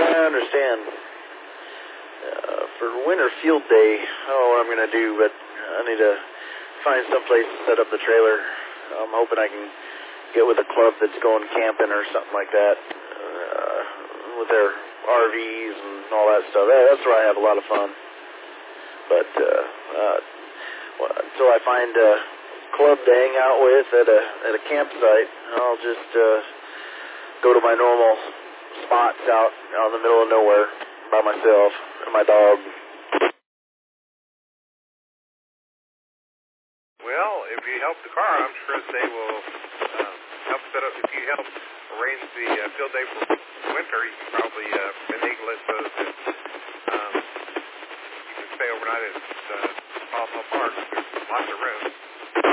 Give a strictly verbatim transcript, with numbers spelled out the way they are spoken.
I understand. Uh, for winter field day, I don't know what I'm going to do, but I need to find some place to set up the trailer. I'm hoping I can get with a club that's going camping or something like that, uh, with their R Vs and all that stuff. That's where I have a lot of fun. But uh, uh, well, until I find a club to hang out with at a at a campsite, I'll just uh, go to my normal spots out, out in the middle of nowhere by myself and my dog. Well, if you help the car, I'm sure they will uh, help set up. If you help arrange the uh, field day for winter, you can probably uh, finagle it so that um, you can stay overnight at uh, Paul Park. There's lots of room.